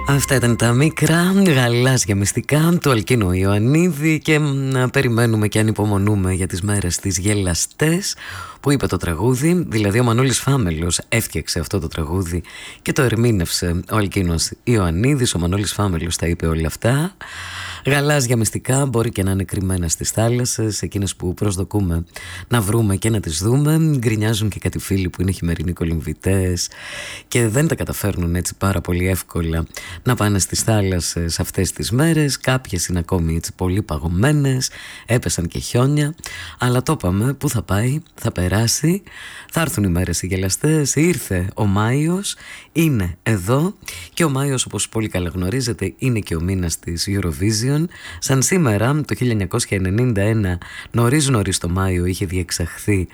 Αυτά ήταν τα μικρά γαλάζια μυστικά του Αλκίνου Ιωαννίδη και περιμένουμε και ανυπομονούμε για τις μέρες τις γελαστές που είπε το τραγούδι. Δηλαδή ο Μανώλης Φάμελος έφτιαξε αυτό το τραγούδι και το ερμήνευσε ο Αλκίνος Ιωαννίδης. Ο Μανώλης Φάμελος τα είπε όλα αυτά. Γαλάζια μυστικά μπορεί και να είναι κρυμμένα στις θάλασσες, εκείνες που προσδοκούμε να βρούμε και να τις δούμε. Γκρινιάζουν και κάτι φίλοι που είναι χειμερινοί κολυμβητές και δεν τα καταφέρνουν έτσι πάρα πολύ εύκολα να πάνε στις θάλασσες αυτές τις μέρες. Κάποιες είναι ακόμη έτσι πολύ παγωμένες, έπεσαν και χιόνια, αλλά το είπαμε, πού θα πάει, θα περάσει, θα έρθουν οι μέρες οι γελαστές. Ήρθε ο Μάιος, είναι εδώ και ο Μάιος, όπως πολύ καλά γνωρίζετε, είναι και ο μήνας της Eurovision. Σαν σήμερα το 1991 νωρίς το Μάιο είχε διεξαχθεί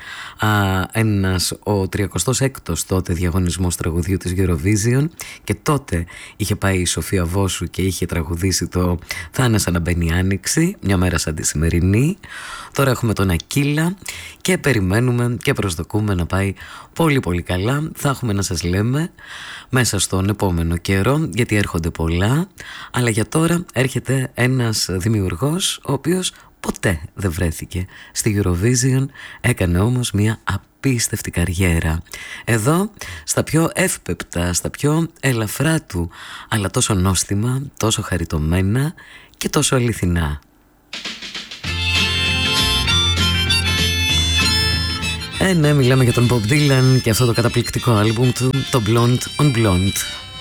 ο 36ος τότε διαγωνισμός τραγουδιού της Eurovision και τότε είχε πάει η Σοφία Βόσου και είχε τραγουδήσει το «Θα είναι σαν να μπαίνει άνοιξη», μια μέρα σαν τη σημερινή. Τώρα έχουμε τον Ακύλα και περιμένουμε και προσδοκούμε να πάει πολύ πολύ καλά. Θα έχουμε να σας λέμε μέσα στον επόμενο καιρό, γιατί έρχονται πολλά, αλλά για τώρα έρχεται ένας δημιουργός ο οποίος ποτέ δεν βρέθηκε στη Eurovision, έκανε όμως μια απίστευτη καριέρα εδώ στα πιο εύπεπτα, στα πιο ελαφρά του, αλλά τόσο νόστιμα, τόσο χαριτωμένα και τόσο αληθινά. Ναι, μιλάμε για τον Bob Dylan και αυτό το καταπληκτικό άλμπουμ του, το Blonde on Blonde.